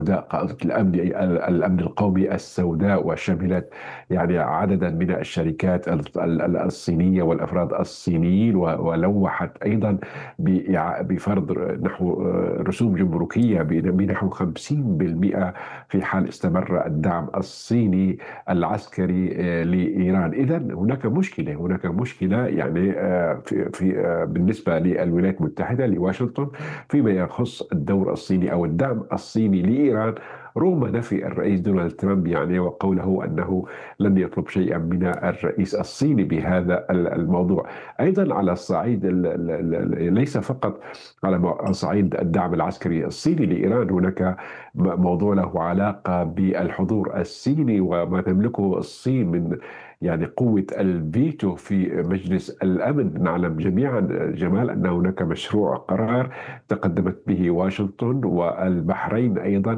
قاعدة الأمن القومي السوداء، وشملت يعني عددا من الشركات الصينية والأفراد الصينيين، ولوحت أيضا بفرض نحو رسوم جمركية بنحو 50% في حال استمر الدعم الصيني العسكري لإيران. إذا هناك مشكلة يعني بالنسبة للولايات المتحدة لواشنطن فيما يخص الدور الصيني أو الدعم الصيني لإيران، رغم نفي الرئيس دونالد ترامب يعني وقوله أنه لن يطلب شيئا من الرئيس الصيني بهذا الموضوع. أيضا على الصعيد ليس فقط على صعيد الدعم العسكري الصيني لإيران، هناك موضوع له علاقة بالحضور الصيني وما تملكه الصين من يعني قوة الفيتو في مجلس الأمن. نعلم جميعا جمال أن هناك مشروع قرار تقدمت به واشنطن والبحرين أيضا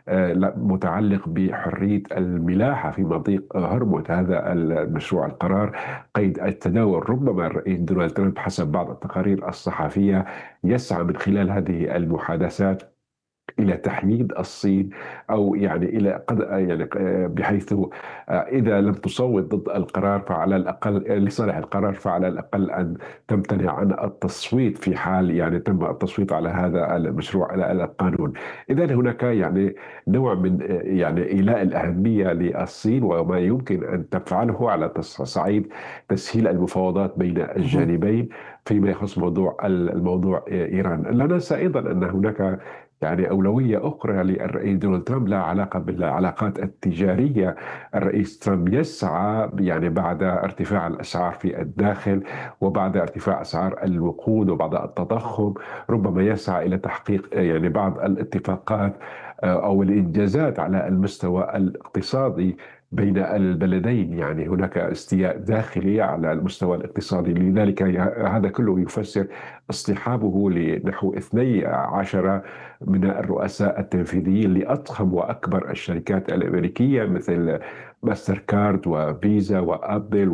متعلق بحرية الملاحة في مضيق هرمز. هذا المشروع القرار قيد التداول. ربما الرئيس دونالد ترامب حسب بعض التقارير الصحفية يسعى من خلال هذه المحادثات الى تحييد الصين، او يعني الى قد يعني بحيث اذا لم تصوت ضد القرار فعلى الاقل لصالح القرار، فعلى الاقل ان تمتنع عن التصويت في حال يعني تم التصويت على هذا المشروع على القانون. اذا هناك يعني نوع من يعني ايلاء الاهميه للصين وما يمكن ان تفعله على صعيد تسهيل المفاوضات بين مهم. الجانبين فيما يخص الموضوع ايران. لا ننسى ايضا ان هناك يعني أولوية أخرى للرئيس دونالد ترامب لها علاقة بالعلاقات التجارية. الرئيس ترامب يسعى يعني بعد ارتفاع الأسعار في الداخل وبعد ارتفاع أسعار الوقود وبعد التضخم، ربما يسعى إلى تحقيق يعني بعض الاتفاقات أو الإنجازات على المستوى الاقتصادي بين البلدين. يعني هناك استياء داخلي على المستوى الاقتصادي، لذلك هذا كله يفسر اصطحابه لنحو 12 من الرؤساء التنفيذيين لأضخم وأكبر الشركات الأمريكية مثل ماستر كارد وفيزا وأبل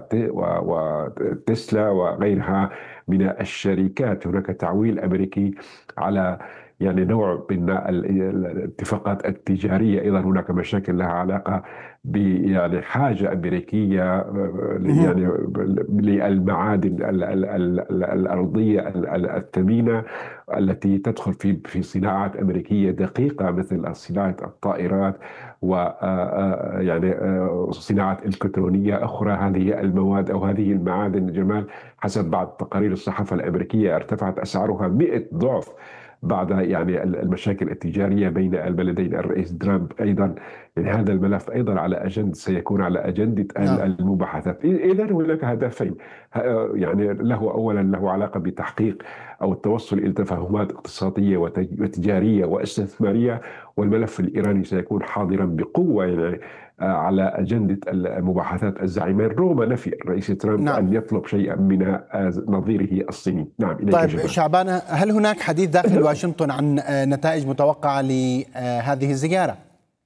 وتسلا وغيرها من الشركات. هناك تعويل أمريكي على يعني نوع من الاتفاقات التجارية. أيضا هناك مشاكل لها علاقة يعني حاجة أمريكية مهم. يعني للمعادن الأرضية الثمينة التي تدخل في صناعات أمريكية دقيقة مثل صناعة الطائرات و يعني صناعات إلكترونية أخرى. هذه المواد أو هذه المعادن جمال حسب بعض تقارير الصحافة الأمريكية ارتفعت أسعارها 100 ضعف بعد يعني المشاكل التجارية بين البلدين. الرئيس ترامب أيضا يعني هذا الملف أيضا على سيكون على أجندة نعم. المباحثات. إذا هناك هدفين، يعني أولا له علاقة بتحقيق أو التوصل إلى تفاهمات اقتصادية وتجارية واستثمارية، والملف الإيراني سيكون حاضرا بقوة يعني على أجندة المباحثات الزعيمين، رغم نفي الرئيس ترامب نعم. أن يطلب شيئا من نظيره الصيني. نعم، إليك طيب جمال. شعبان، هل هناك حديث داخل واشنطن عن نتائج متوقعة لهذه الزيارة؟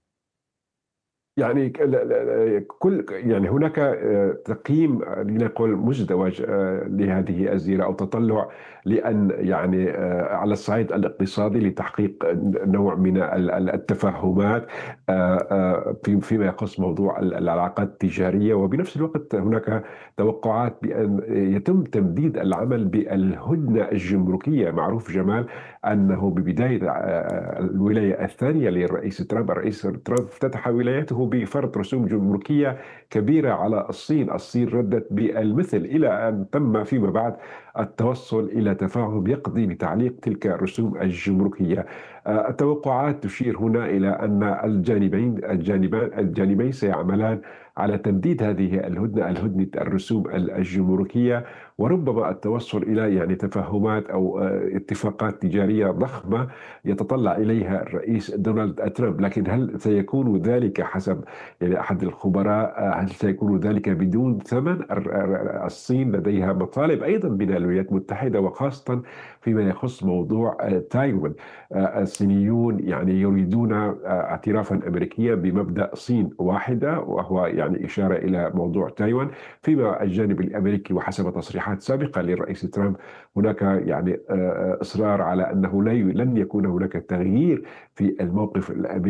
يعني كل يعني هناك تقييم لنقل مزدوج لهذه الزيارة أو تطلع لأن يعني على الصعيد الاقتصادي لتحقيق نوع من التفاهمات فيما يخص موضوع العلاقات التجارية. وبنفس الوقت هناك توقعات بأن يتم تمديد العمل بالهدنة الجمركية. معروف جمال أنه ببداية الولاية الثانية للرئيس ترامب، الرئيس ترامب افتتح ولايته بفرض رسوم جمركية كبيرة على الصين. الصين ردت بالمثل إلى أن تم فيما بعد التوصل إلى تفاهم يقضي بتعليق تلك الرسوم الجمركية. التوقعات تشير هنا إلى أن الجانبين سيعملان على تمديد هذه الهدنة الرسوم الجمركية، وربما التوصل إلى يعني تفاهمات أو اتفاقات تجارية ضخمة يتطلع إليها الرئيس دونالد ترامب. لكن هل سيكون ذلك حسب يعني أحد الخبراء هل سيكون ذلك بدون ثمن؟ الصين لديها مطالب أيضا من الولايات المتحدة، وخاصة فيما يخص موضوع تايوان. الصينيون يعني يريدون اعترافا أمريكيا بمبدأ صين واحدة، وهو يعني إشارة إلى موضوع تايوان. فيما الجانب الأمريكي وحسب تصريحات سابقة للرئيس ترامب هناك يعني إصرار على أنه لن يكون هناك تغيير في الموقف الأمريكي